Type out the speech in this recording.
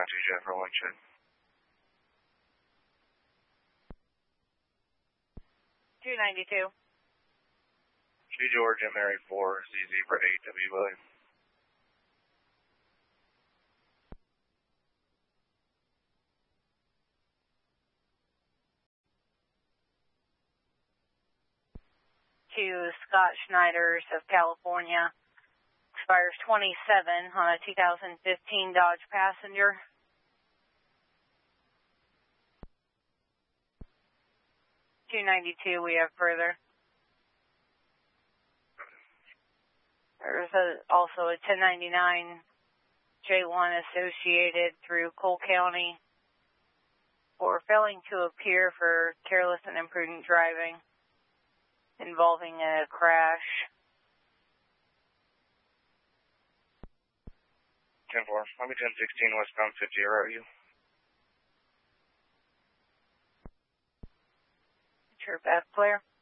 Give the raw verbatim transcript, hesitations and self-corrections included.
nine two Jennifer one check. two ninety-two. two Georgia Mary four Z Zebra eight W William. To Scott Schneiders of California, expires twenty-seven on a two thousand fifteen Dodge Passenger. two ninety-two, we have further. There's a, also a ten ninety-nine J one associated through Cole County for failing to appear for careless and imprudent driving involving a crash. ten four, I'll be ten sixteen westbound fifty, where are you? Sure, back clear.